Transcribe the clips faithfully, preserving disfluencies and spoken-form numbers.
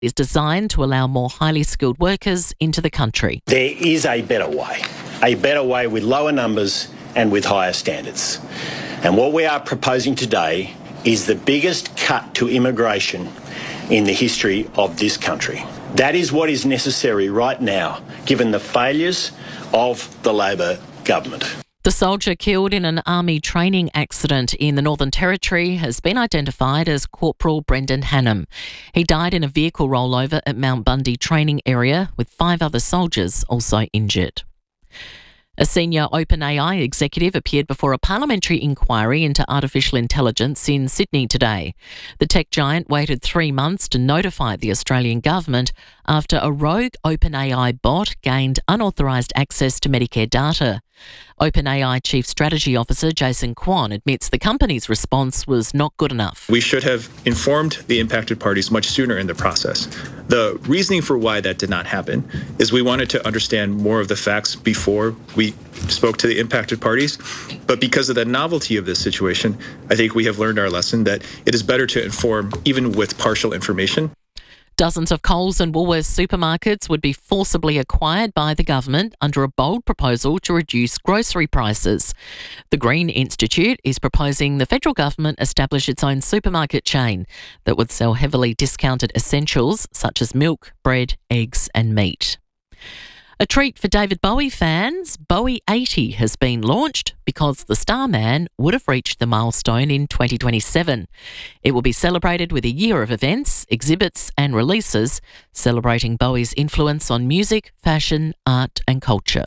is designed to allow more highly skilled workers into the country. There is a better way, a better way with lower numbers and with higher standards. And what we are proposing today is the biggest cut to immigration in the history of this country. That is what is necessary right now, given the failures of the Labor government. The soldier killed in an army training accident in the Northern Territory has been identified as Corporal Brendan Hannam. He died in a vehicle rollover at Mount Bundy training area, with five other soldiers also injured. A senior OpenAI executive appeared before a parliamentary inquiry into artificial intelligence in Sydney today. The tech giant waited three months to notify the Australian government after a rogue OpenAI bot gained unauthorised access to Medicare data. OpenAI Chief Strategy Officer Jason Kwon admits the company's response was not good enough. We should have informed the impacted parties much sooner in the process. The reasoning for why that did not happen is we wanted to understand more of the facts before we spoke to the impacted parties. But because of the novelty of this situation, I think we have learned our lesson that it is better to inform even with partial information. Dozens of Coles and Woolworths supermarkets would be forcibly acquired by the government under a bold proposal to reduce grocery prices. The Green Institute is proposing the federal government establish its own supermarket chain that would sell heavily discounted essentials such as milk, bread, eggs and meat. A treat for David Bowie fans, Bowie eighty has been launched because the Starman would have reached the milestone in twenty twenty-seven. It will be celebrated with a year of events, exhibits and releases celebrating Bowie's influence on music, fashion, art and culture.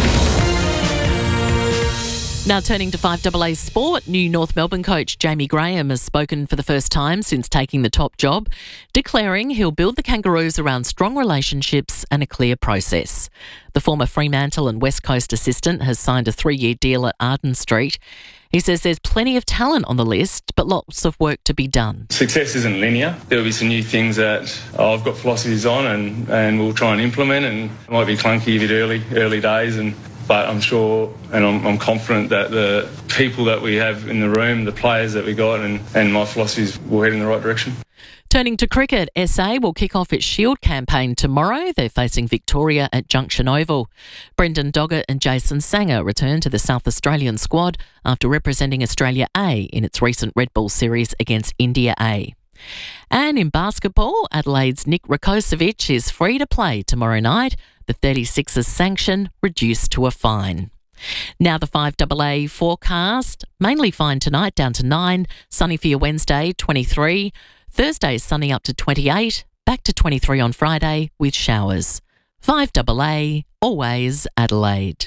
Now turning to five A A Sport, new North Melbourne coach Jamie Graham has spoken for the first time since taking the top job, declaring he'll build the Kangaroos around strong relationships and a clear process. The former Fremantle and West Coast assistant has signed a three-year deal at Arden Street. He says there's plenty of talent on the list, but lots of work to be done. Success isn't linear. There'll be some new things that I've got philosophies on and, and we'll try and implement, and it might be clunky a bit early, early days, and but I'm sure and I'm, I'm confident that the people that we have in the room, the players that we got, and, and my philosophies will head in the right direction. Turning to cricket, S A will kick off its Shield campaign tomorrow. They're facing Victoria at Junction Oval. Brendan Doggett and Jason Sanger return to the South Australian squad after representing Australia A in its recent Red Bull series against India A. And in basketball, Adelaide's Nick Rakocevic is free to play tomorrow night. The thirty-sixers sanction reduced to a fine. Now the five A A forecast. Mainly fine tonight, down to nine. Sunny for your Wednesday, twenty-three. Thursday sunny up to twenty-eight. Back to twenty-three on Friday with showers. five A A, always Adelaide.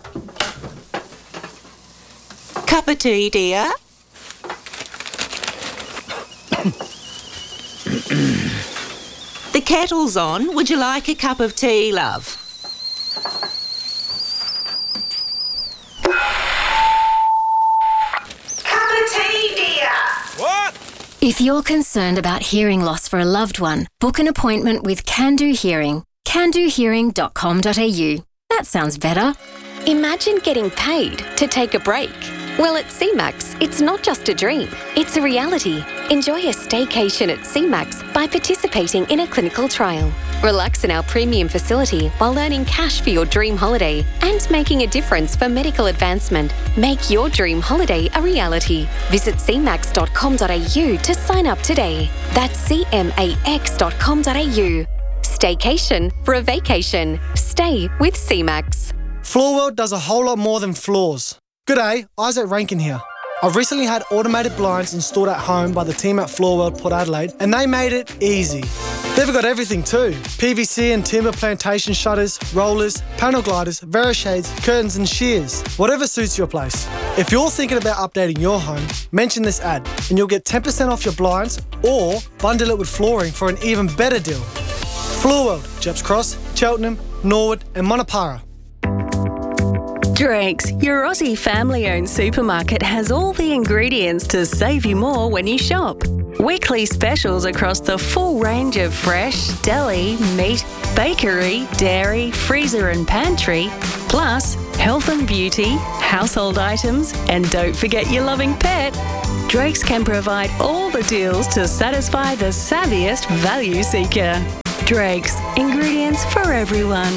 Cup of tea, dear? The kettle's on. Would you like a cup of tea, love? Cup of tea, dear. What? If you're concerned about hearing loss for a loved one, book an appointment with Can Do Hearing. can do hearing dot com dot a u. That sounds better. Imagine getting paid to take a break. Well, at C MAX, it's not just a dream, it's a reality. Enjoy a staycation at C MAX by participating in a clinical trial. Relax in our premium facility while earning cash for your dream holiday and making a difference for medical advancement. Make your dream holiday a reality. Visit c max dot com dot a u to sign up today. That's c max dot com dot a u. Staycation for a vacation. Stay with C MAX. Floorworld does a whole lot more than floors. G'day, Isaac Rankin here. I've recently had automated blinds installed at home by the team at Floorworld Port Adelaide, and they made it easy. They've got everything too. P V C and timber plantation shutters, rollers, panel gliders, Verishades, curtains and shears. Whatever suits your place. If you're thinking about updating your home, mention this ad and you'll get ten percent off your blinds or bundle it with flooring for an even better deal. Floorworld, Jeps Cross, Cheltenham, Norwood and Monopara. Drakes, your Aussie family-owned supermarket has all the ingredients to save you more when you shop. Weekly specials across the full range of fresh, deli, meat, bakery, dairy, freezer and pantry, plus health and beauty, household items, and don't forget your loving pet. Drake's can provide all the deals to satisfy the savviest value seeker. Drake's, ingredients for everyone.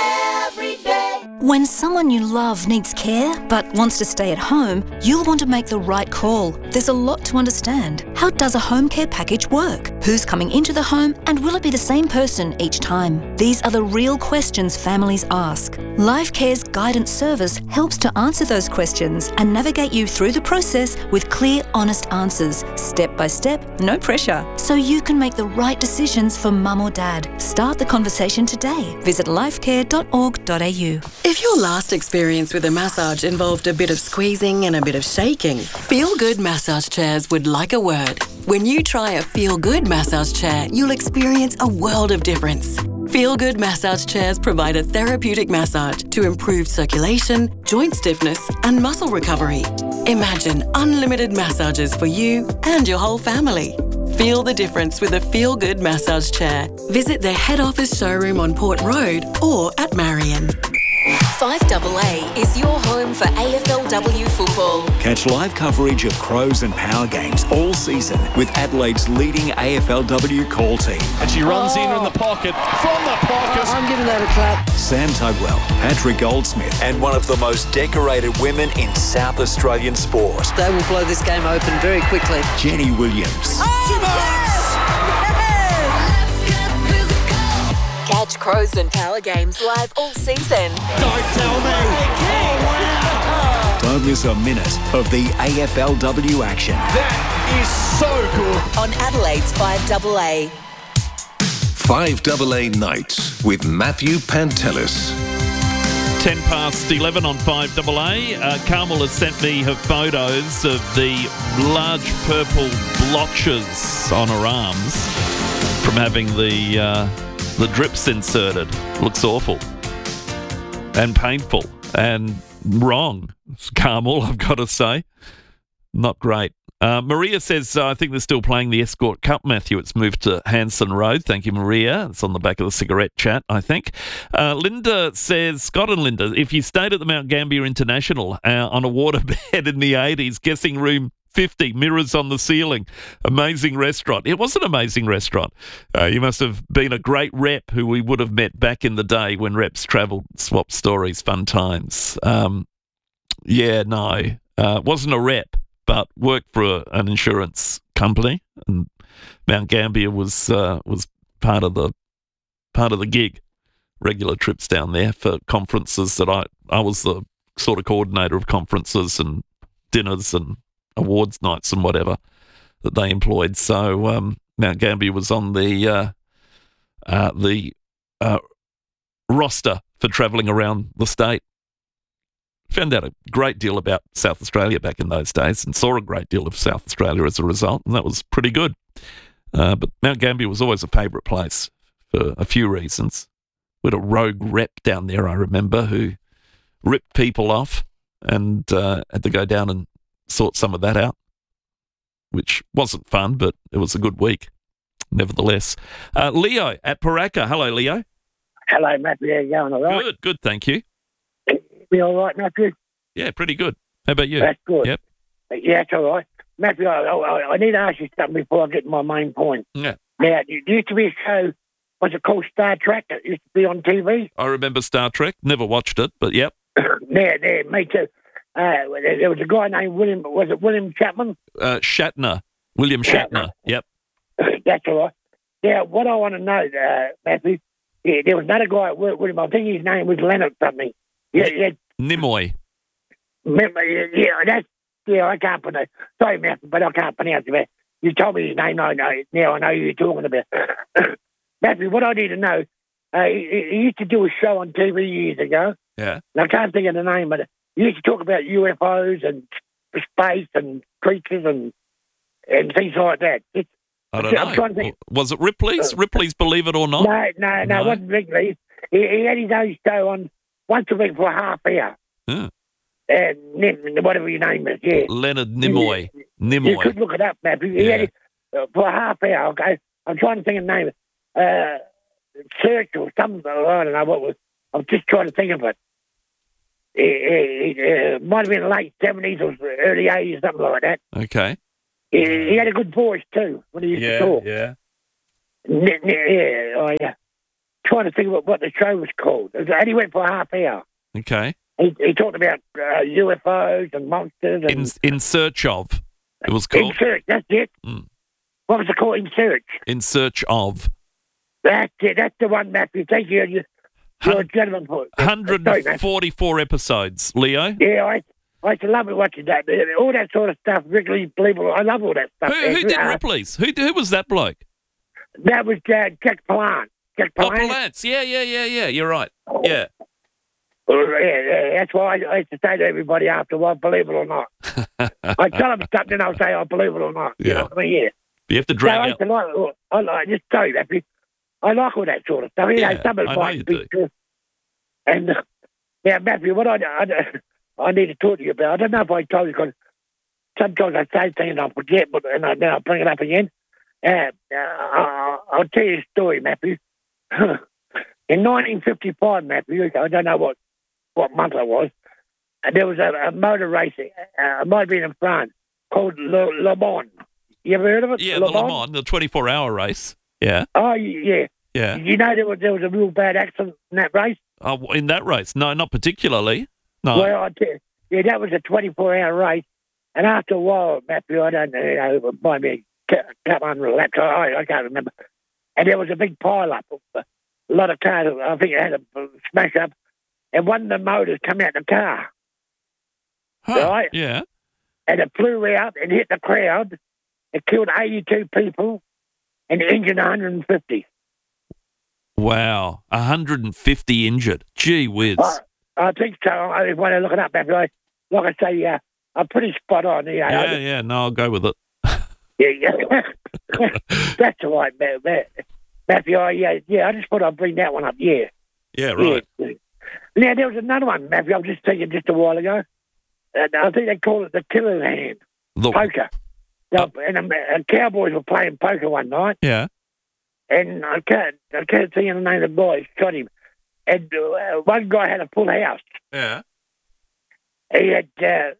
When someone you love needs care but wants to stay at home, you'll want to make the right call. There's a lot to understand. How does a home care package work? Who's coming into the home, and will it be the same person each time? These are the real questions families ask. LifeCare's guidance service helps to answer those questions and navigate you through the process with clear, honest answers, step by step, no pressure, so you can make the right decisions for mum or dad. Start the conversation today. Visit lifecare dot org dot a u. If your last experience with a massage involved a bit of squeezing and a bit of shaking, Feel Good Massage Chairs would like a word. When you try a Feel Good massage chair, you'll experience a world of difference. Feel Good Massage Chairs provide a therapeutic massage to improve circulation, joint stiffness, and muscle recovery. Imagine unlimited massages for you and your whole family. Feel the difference with a Feel Good massage chair. Visit their head office showroom on Port Road or at Marion. five A A is your home for A F L W football. Catch live coverage of Crows and Power games all season with Adelaide's leading A F L W call team. And she runs oh. in in the pocket, from the pocket. I'm giving that a clap. Sam Tugwell, Patrick Goldsmith, and one of the most decorated women in South Australian sport. They will blow this game open very quickly. Jenny Williams. Oh, yes! Catch Crows and Power games live all season. Don't tell me. Oh, wow. Don't miss a minute of the A F L W action. That is so good. On Adelaide's five A A. five A A Nights with Matthew Pantelis. ten past eleven on five A A. Uh, Carmel has sent me her photos of the large purple blotches on her arms from having the... Uh, The drips inserted. Looks awful and painful and wrong, Carmel, I've got to say. Not great. Uh, Maria says, uh, I think they're still playing the Escort Cup, Matthew. It's moved to Hanson Road. Thank you, Maria. It's on the back of the cigarette chat, I think. Uh, Linda says, Scott and Linda, if you stayed at the Mount Gambier International uh, on a waterbed in the eighties, guessing room fifty, mirrors on the ceiling, amazing restaurant. It was an amazing restaurant. Uh, you must have been a great rep who we would have met back in the day when reps travelled, swap stories, fun times. Um, yeah, no, uh, wasn't a rep, but worked for a, an insurance company, and Mount Gambier was uh, was part of the part of the gig. Regular trips down there for conferences that I I was the sort of coordinator of conferences and dinners and awards nights and whatever that they employed. So um, Mount Gambier was on the uh, uh, the uh, roster for travelling around the state. Found out a great deal about South Australia back in those days and saw a great deal of South Australia as a result, and that was pretty good. Uh, but Mount Gambier was always a favourite place for a few reasons. We had a rogue rep down there, I remember, who ripped people off and uh, had to go down and sort some of that out, which wasn't fun, but it was a good week, nevertheless. Uh, Leo at Paraka. Hello, Leo. Hello, Matthew. How you going? All right? Good, good, thank you. Be all right, Matthew? Yeah, pretty good. How about you? That's good. Yep. Yeah, that's all right. Matthew, I, I, I need to ask you something before I get to my main point. Yeah. Now, there used to be a show, what's it called, Star Trek, that used to be on T V. I remember Star Trek. Never watched it, but yep. there, there, me too. Uh, there was a guy named William, was it William Chapman? Uh, Shatner. William Shatner, yep. That's all right. Now, what I want to know, uh, Matthew, yeah, there was another guy at work with him. I think his name was Leonard something. Yeah, yeah. Nimoy. Yeah, that's, yeah, I can't pronounce it. Sorry, Matthew, but I can't pronounce it. You told me his name, I know. Now I know who you're talking about. Matthew, what I need to know, uh, he, he used to do a show on T V years ago. Yeah. And I can't think of the name, but he used to talk about U F Os and space and creatures and and things like that. It's, I don't I'm know. trying to think. Was it Ripley's? Ripley's Believe It or Not? No, no, no, no. It wasn't Ripley's. He, he had his own show on once a week for a half hour. Yeah. And Nim, whatever your name is, yeah. Leonard Nimoy. You, Nimoy. you could look it up, Matthew. He, Yeah. had, uh, for a half hour. Okay, I'm trying to think of the name. Uh, Search or something. I don't know what was. I'm just trying to think of it. It, it, it might have been the late seventies or early eighties, something like that. Okay. He, he had a good voice too when he used Yeah, to talk. yeah. N- n- yeah, I uh, trying to think of what the show was called. It was- And he went for a half hour. Okay. He, he talked about uh, U F Os and monsters. And In in search of, it was called. In Search, that's it. Mm. What was it called? In Search. In search of. That's it. That's the one, Matthew. Thank you. You're, you're a gentleman for it. one hundred forty-four episodes, Leo. Yeah, I, I used to love it watching that. All that sort of stuff. Wrigley, believe it or not, I love all that stuff. Who, who did Uh, Ripley's? Who who was that bloke? That was uh, Jack Palance. Jack Oh, Palance. Palance. Yeah, yeah, yeah, yeah. You're right. Yeah. Oh, yeah, yeah, that's why I, I used to say to everybody after a while, believe it or not. I tell them something and I'll say, I believe it or not. You Yeah. know what I mean? Yeah. You have to So drag I out. used to like, I like, just tell you that. I like all that sort of stuff. You Yeah, know, some of I it know might you be true. And uh, now, Matthew, what I, I, I need to talk to you about, I don't know if I told you, because sometimes I say things and I forget, but and I, then I bring it up again. Uh, uh, I'll, I'll tell you a story, Matthew. In nineteen fifty-five, Matthew, I don't know what, what month it was, and there was a, a motor racing, uh, it might have been in France, called Le, Le Mans. You ever heard of it? Yeah, the Le Mans, the twenty-four hour race. Yeah. Oh, yeah. Yeah. You know there was, there was a real bad accident in that race? Oh, in that race? No, not particularly. No. Well, I tell you, yeah, that was a twenty-four hour race, and after a while, Matthew, I don't know, you know, it might be a couple hundred laps, I, I can't remember, and there was a big pile-up of a lot of cars, I think it had a smash up, and one of the motors come out the car, Huh, right? Yeah. And it flew out and hit the crowd. It killed eighty-two people and injured one hundred fifty. Wow. one hundred fifty injured. Gee whiz. I, I think so. I want to look it up, Matthew. I, like I say, uh, I'm pretty spot on. You know. yeah, yeah. No, I'll go with it. Yeah, yeah. That's all right, man. man. Matthew, I, yeah, yeah, I just thought I'd bring that one up, yeah. Yeah, right. Yeah. Now, there was another one, Matthew, I was just thinking just a while ago. And I think they call it the killer's hand. The, poker. So, and, um, and Cowboys were playing poker one night. Yeah. And I can't, I can't think of the name of the boy. Shot him. And uh, one guy had a full house. Yeah. He had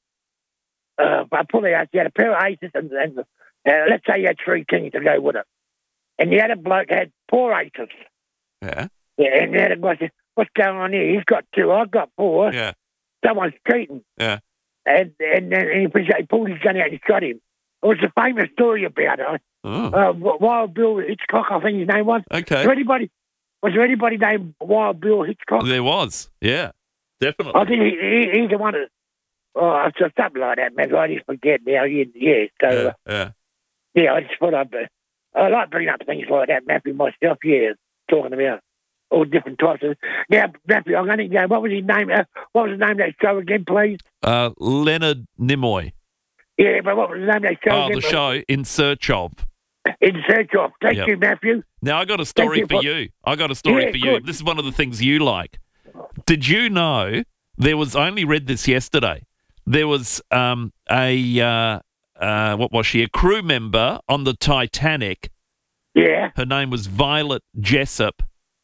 uh, uh, a full house. He had a pair of aces, and, and uh, let's say he had three kings to go with it. And the other bloke had four aces. Yeah. Yeah, and the other guy said, what's going on here? He's got two, I've got four. Yeah. Someone's cheating. Yeah. And and then he, he pulled his gun out and shot him. It was a famous story about it. Oh. Uh, Wild Bill Hitchcock, I think his name was. Okay. Was there anybody, was there anybody named Wild Bill Hitchcock? There was. Yeah. Definitely. I think he, he, he's the one that, oh, so something like that, man. I just forget now. Yeah, yeah. So, Yeah. uh, yeah. yeah, I just thought I'd, uh, I like bringing up things like that, Matthew, myself, yeah, talking about all different types of. Now, Matthew, I'm going to go, what was his name? Uh, what was the name of that show again, please? Uh, Leonard Nimoy. Yeah, but what was the name of that show Oh, again? the show In Search of. In Search of. Thank Yep. you, Matthew. Now, I got a story you for for- you. I got a story Yeah, for you. good. This is one of the things you like. Did you know there was, I only read this yesterday, there was um, a, uh, uh, what was she, a crew member on the Titanic. Yeah. Her name was Violet Jessup.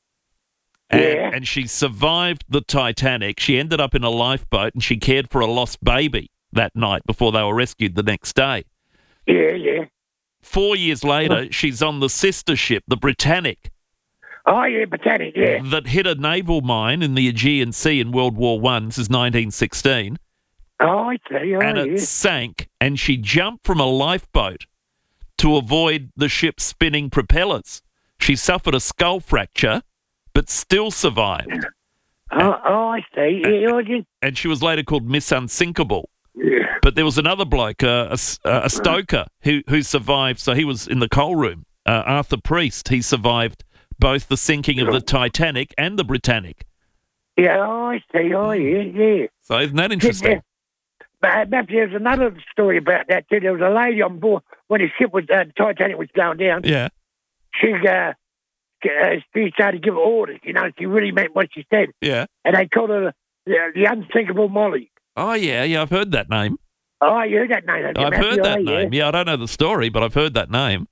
And, Yeah. and she survived the Titanic. She ended up in a lifeboat and she cared for a lost baby that night before they were rescued the next day. Yeah, yeah. Four years later, she's on the sister ship, the Britannic. Oh, yeah, Britannic, yeah. That hit a naval mine in the Aegean Sea in World War One. This is nineteen sixteen. Oh, I see. Oh, and it yeah. sank, and she jumped from a lifeboat to avoid the ship's spinning propellers. She suffered a skull fracture, but still survived. Oh, oh I see. Yeah, I just, And she was later called Miss Unsinkable. yeah. But there was another bloke, uh, a, s- uh, a stoker, who, who survived. So he was in the coal room. Uh, Arthur Priest, he survived both the sinking of the Titanic and the Britannic. Yeah, oh, I see. Oh, yeah, yeah. So isn't that interesting? But Matthew, there's another story about that too. There was a lady on board when the ship was, uh, Titanic was going down. Yeah. She, uh, she, uh, she started to give orders. You know, she really meant what she said. Yeah. And they called her the, the Unsinkable Molly. Oh, yeah, yeah, I've heard that name. Oh, you heard that name? haven't you, I've Matthew? heard that Oh, yeah. name. Yeah, I don't know the story, but I've heard that name.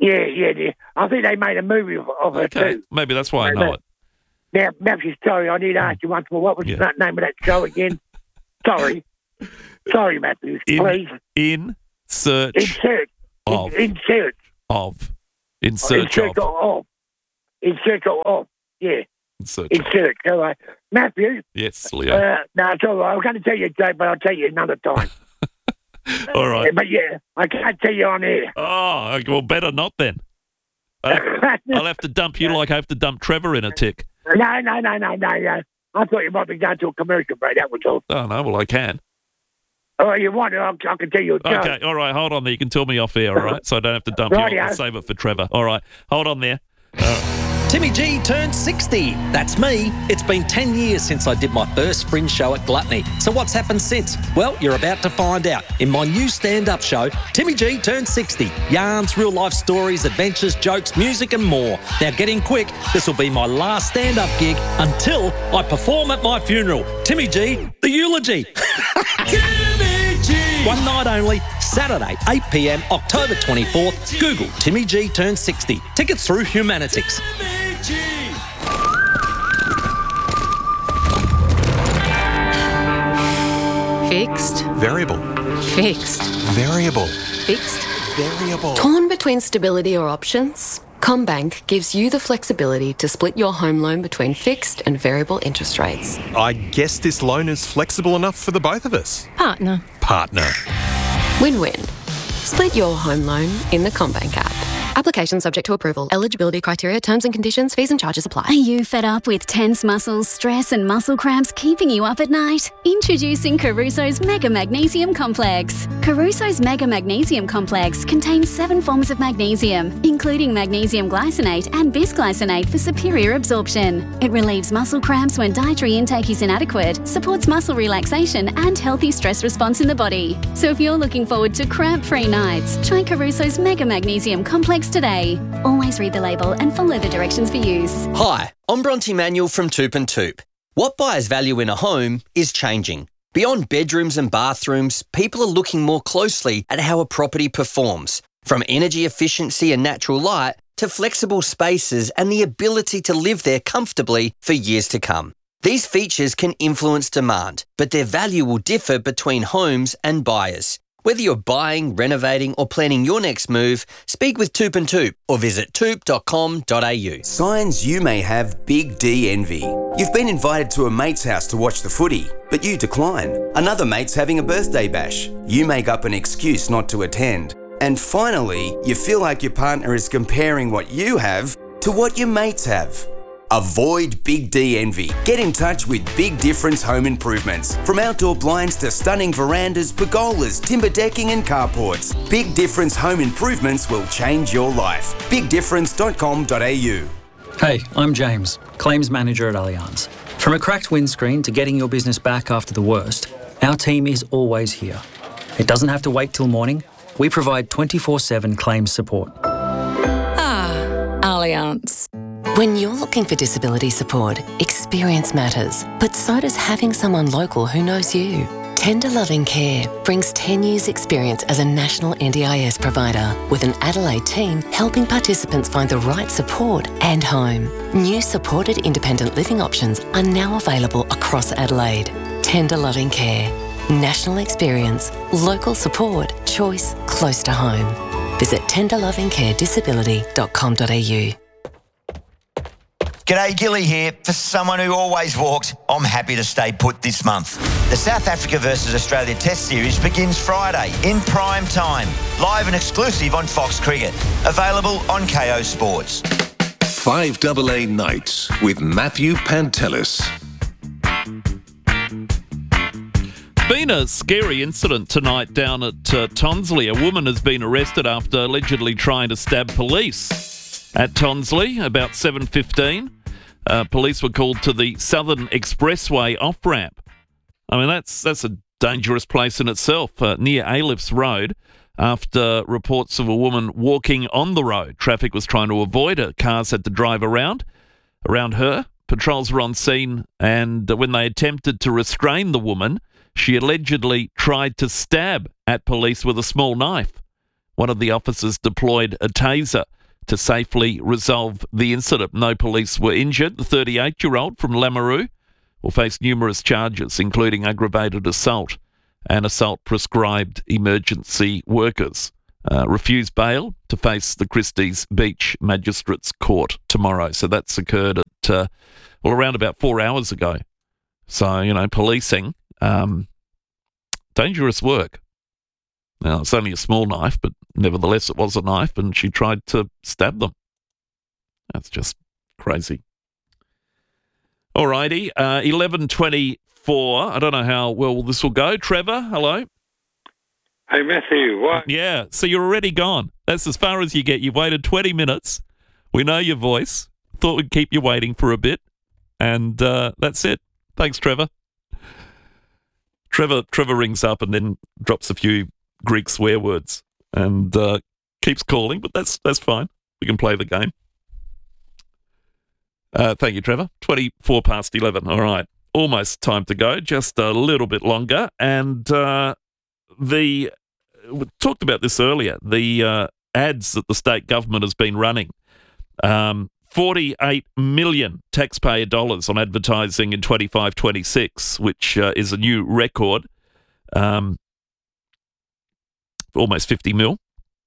Yeah, yeah, yeah. I think they made a movie of, of her Okay, too. maybe that's why I know it. Now, Matthew, sorry, I need to ask you once more. What was Yeah. the name of that show again? Sorry. Sorry, Matthew, please. In search In search. of. In, in search. Of. In In search search of. of. In search of. of. Yeah. In search In of. search. All right. Matthew. Yes, Leo. Uh, no, it's all right. I was going to tell you today, but I'll tell you another time. All right. But yeah, I can't tell you on air. Oh, well, better not then. I'll have, I'll have to dump you like I have to dump Trevor in a tick. No, no, no, no, no, no. I thought you might be going to a commercial break. That was all. Oh, no, well, I can. Oh, you want it? I, I can tell you a joke. Okay, all right, hold on there. You can tell me off air, all right? So I don't have to dump you. Rightio. I'll save it for Trevor. All right, hold on there. Timmy G turned sixty. That's me. It's been ten years since I did my first fringe show at Gluttony. So what's happened since? Well, you're about to find out in my new stand-up show, Timmy G turned sixty. Yarns, real-life stories, adventures, jokes, music and more. Now get in quick. This will be my last stand-up gig until I perform at my funeral. Timmy G, the eulogy. Timmy G! One night only, Saturday, eight p.m, October twenty-fourth. Google Timmy G turned sixty. Tickets through Humanitics. Fixed. Variable. Fixed. Variable. Fixed. Variable. Torn between stability or options? CommBank gives you the flexibility to split your home loan between fixed and variable interest rates. I guess this loan is flexible enough for the both of us. Partner. Partner. Win-win. Split your home loan in the CommBank app. Application subject to approval. Eligibility criteria, terms and conditions, fees and charges apply. Are you fed up with tense muscles, stress and muscle cramps keeping you up at night? Introducing Caruso's Mega Magnesium Complex. Caruso's Mega Magnesium Complex contains seven forms of magnesium, including magnesium glycinate and bisglycinate for superior absorption. It relieves muscle cramps when dietary intake is inadequate, supports muscle relaxation and healthy stress response in the body. So if you're looking forward to cramp-free nights, try Caruso's Mega Magnesium Complex today. Always read the label and follow the directions for use. Hi, I'm Bronte Manuel from Toop and Toop. What buyers value in a home is changing. Beyond bedrooms and bathrooms, people are looking more closely at how a property performs, from energy efficiency and natural light to flexible spaces and the ability to live there comfortably for years to come. These features can influence demand, but their value will differ between homes and buyers. Whether you're buying, renovating or planning your next move, speak with Toop and Toop or visit toop dot com dot a u. Signs you may have Big D envy. You've been invited to a mate's house to watch the footy, but you decline. Another mate's having a birthday bash. You make up an excuse not to attend. And finally, you feel like your partner is comparing what you have to what your mates have. Avoid Big D envy. Get in touch with Big Difference Home Improvements. From outdoor blinds to stunning verandas, pergolas, timber decking and carports, Big Difference Home Improvements will change your life. big difference dot com dot a u. Hey, I'm James, Claims Manager at Allianz. From a cracked windscreen to getting your business back after the worst, our team is always here. It doesn't have to wait till morning. We provide twenty-four seven claims support. Ah, Allianz. When you're looking for disability support, experience matters, but so does having someone local who knows you. Tender Loving Care brings ten years experience as a national N D I S provider with an Adelaide team helping participants find the right support and home. New supported independent living options are now available across Adelaide. Tender Loving Care. National experience, local support, choice close to home. Visit tender loving care disability dot com dot a u. G'day, Gilly here. For someone who always walks, I'm happy to stay put this month. The South Africa versus Australia Test Series begins Friday in prime time. Live and exclusive on Fox Cricket. Available on K O Sports. five double A Nights with Matthew Pantelis. Been a scary incident tonight down at uh, Tonsley. A woman has been arrested after allegedly trying to stab police. At Tonsley, about seven fifteen, uh, police were called to the Southern Expressway off-ramp. I mean, that's that's a dangerous place in itself, uh, near Alif's Road, after reports of a woman walking on the road. Traffic was trying to avoid her. Cars had to drive around, around her. Patrols were on scene, and when they attempted to restrain the woman, she allegedly tried to stab at police with a small knife. One of the officers deployed a taser to safely resolve the incident. No police were injured. The thirty-eight-year-old from Lameroo will face numerous charges, including aggravated assault and assault prescribed emergency workers. Uh, refused bail to face the Christie's Beach Magistrates Court tomorrow. So that's occurred at, uh, well, around about four hours ago. So, you know, policing, um, dangerous work. Now, it's only a small knife, but nevertheless it was a knife, and she tried to stab them. That's just crazy. All righty, uh, eleven twenty-four. I don't know how well this will go. Trevor, hello. Hey, Matthew, what? Yeah, so you're already gone. That's as far as you get. You've waited twenty minutes. We know your voice. Thought we'd keep you waiting for a bit. And uh, that's it. Thanks, Trevor. Trevor Trevor rings up and then drops a few Greek swear words and uh, keeps calling, but that's that's fine. We can play the game. Uh, thank you, Trevor. twenty-four past eleven. All right. Almost time to go. Just a little bit longer. And uh, the we talked about this earlier. The uh, ads that the state government has been running. Um, forty-eight million taxpayer dollars on advertising in twenty-five twenty-six, which uh, is a new record. Um, almost fifty mil.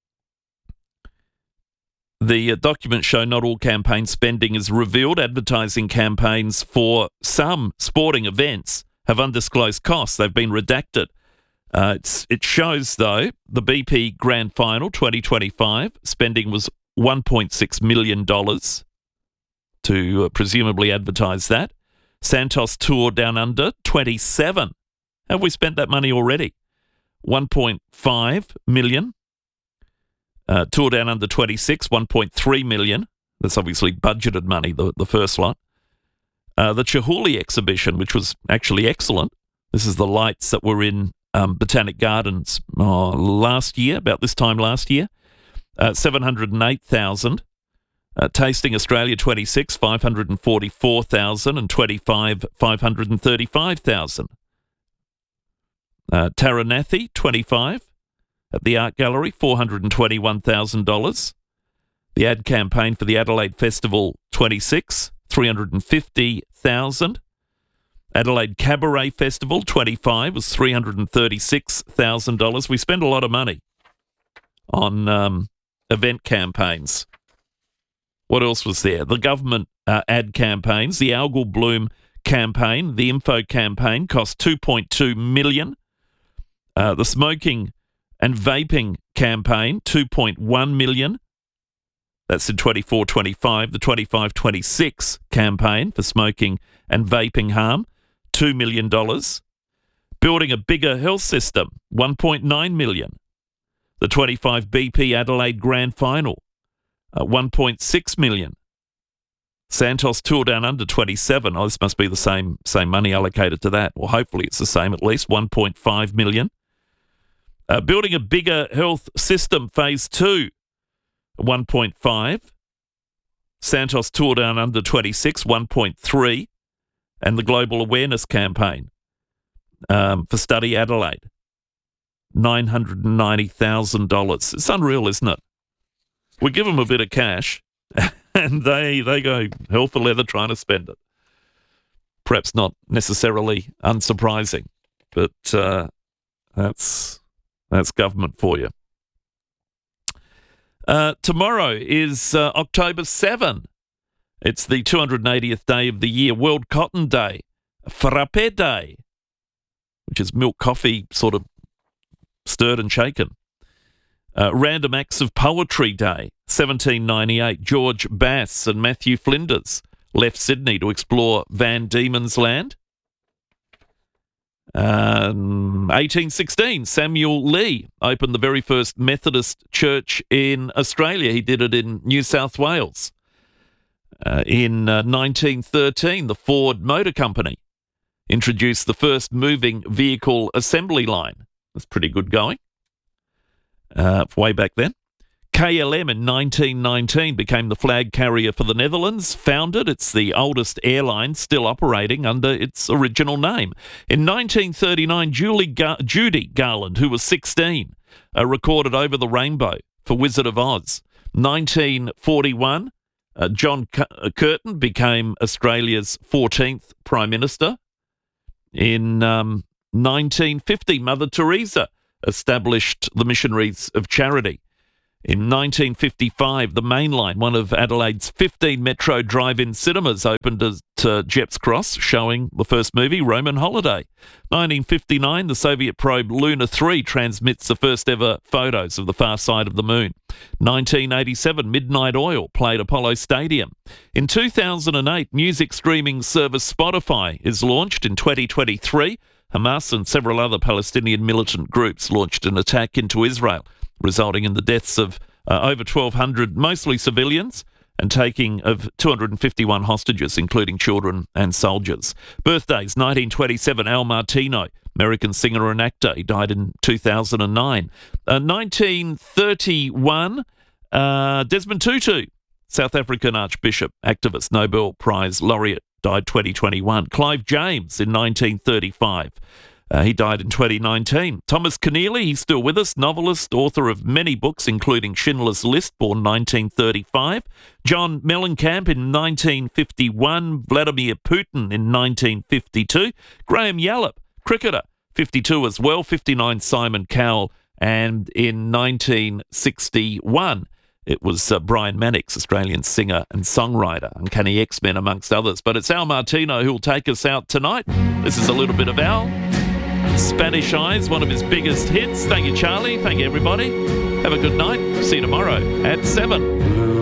The uh, documents show not all campaign spending is revealed. Advertising campaigns for some sporting events have undisclosed costs. They've been redacted. Uh, it's, it shows, though, the B P Grand Final twenty twenty-five spending was one point six million dollars to uh, presumably advertise that. Santos Tour Down Under, twenty-seven. Have we spent that money already? one point five million dollars. Uh, Tour Down Under twenty-six, one point three million dollars. That's obviously budgeted money, the, the first lot. Uh, the Chihuly exhibition, which was actually excellent. This is the lights that were in um, Botanic Gardens oh, last year, about this time last year. Uh, seven hundred eight thousand. Uh, Tasting Australia twenty-six, five hundred forty-four thousand, and twenty-five, five hundred thirty-five thousand. Uh, Taranaki twenty-five. At the Art Gallery, four hundred twenty-one thousand dollars. The ad campaign for the Adelaide Festival, twenty-six, three hundred fifty thousand dollars. Adelaide Cabaret Festival, twenty-five, was three hundred thirty-six thousand dollars. We spend a lot of money on um, event campaigns. What else was there? The government uh, ad campaigns, the Algal Bloom campaign, the Info campaign cost two point two million dollars. Uh, the smoking and vaping campaign, two point one million dollars. That's in twenty-four twenty-five. The twenty-five twenty-six campaign for smoking and vaping harm, two million dollars. Building a bigger health system, one point nine million dollars. The twenty-five B P Adelaide Grand Final, uh, one point six million dollars. Santos Tour Down Under twenty-seven. Oh, this must be the same same money allocated to that. Well, hopefully it's the same at least, one point five million dollars. Uh, building a bigger health system, phase two, one point five. Santos Tour Down Under twenty-six, one point three. And the Global Awareness Campaign um, for Study Adelaide, nine hundred ninety thousand dollars. It's unreal, isn't it? We give them a bit of cash and they, they go hell for leather trying to spend it. Perhaps not necessarily unsurprising, but uh, that's... That's government for you. Uh, tomorrow is uh, October seventh. It's the two hundred eightieth day of the year, World Cotton Day, Frappe Day, which is milk coffee sort of stirred and shaken. Uh, Random Acts of Poetry Day, seventeen ninety-eight. George Bass and Matthew Flinders left Sydney to explore Van Diemen's Land. Um, eighteen sixteen, Samuel Lee opened the very first Methodist church in Australia. He did it in New South Wales. Uh, in uh, nineteen thirteen, the Ford Motor Company introduced the first moving vehicle assembly line. That's pretty good going. Uh, way back then. K L M in nineteen nineteen became the flag carrier for the Netherlands. Founded, it's the oldest airline still operating under its original name. In nineteen thirty-nine, Julie Gar- Judy Garland, who was sixteen, uh, recorded over the rainbow for Wizard of Oz. nineteen forty-one, uh, John C- Curtin became Australia's fourteenth Prime Minister. In um, nineteen fifty, Mother Teresa established the Missionaries of Charity. In nineteen fifty-five, the Main Line, one of Adelaide's fifteen metro drive-in cinemas, opened at uh, Jepps Cross, showing the first movie, Roman Holiday. nineteen fifty-nine, the Soviet probe Luna three transmits the first ever photos of the far side of the moon. nineteen eighty-seven, Midnight Oil played Apollo Stadium. In two thousand eight, music streaming service Spotify is launched. In twenty twenty-three, Hamas and several other Palestinian militant groups launched an attack into Israel, resulting in the deaths of uh, over twelve hundred, mostly civilians, and taking of two hundred fifty-one hostages, including children and soldiers. Birthdays, nineteen twenty-seven, Al Martino, American singer and actor. He died in two thousand nine. Uh, nineteen thirty-one, uh, Desmond Tutu, South African Archbishop, activist, Nobel Prize laureate, died twenty twenty-one. Clive James in nineteen thirty-five. Uh, he died in twenty nineteen. Thomas Keneally, he's still with us, novelist, author of many books, including Schindler's List, born nineteen thirty-five. John Mellencamp in nineteen fifty-one. Vladimir Putin in nineteen fifty-two. Graham Yallop, cricketer, fifty-two as well. fifty-nine, Simon Cowell. And in nineteen sixty-one, it was uh, Brian Mannix, Australian singer and songwriter, Uncanny X-Men amongst others. But it's Al Martino who'll take us out tonight. This is a little bit of Al. Spanish Eyes, one of his biggest hits. Thank you, Charlie. Thank you, everybody. Have a good night. See you tomorrow at seven.